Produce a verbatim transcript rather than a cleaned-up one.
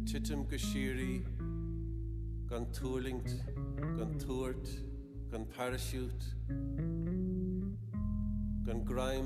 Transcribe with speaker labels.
Speaker 1: titim go sirí, gan túlingt, gan túirt, gan parachute, gan graim